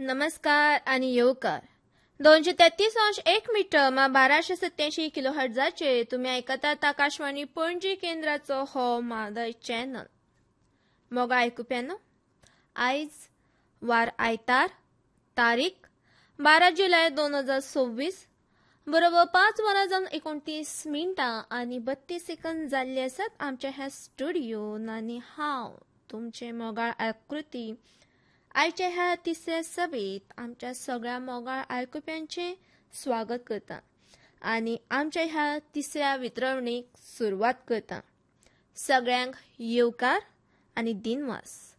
नमस्कार आणि येवकार 233.1 मीटर 1287 किलोहर्ट्झाचेर तुम्ही आयकतात आकाशवाणी पणजी केंद्राचो हो मादय चॅनल. मोगा आयकुप्यानो, आयज वार आयतार, तारीख 12 जुलय 2026, बरोबर 5 वरां जावन 29 मिनटां आनी 32 सेकंद जाल्ले आसात आमच्या ह्या स्टुडिओन. आनी हांव तुमचे मोगाळ आकृती आयच्या ह्या तिसऱ्या सभेत आमच्या सगळ्या मोगाळ आयकुप्यांचे स्वागत करता आनी आमच्या ह्या तिसऱ्या वितरवणेक सुरवात करता. सगळ्यांक येवकार आनी दिनवास.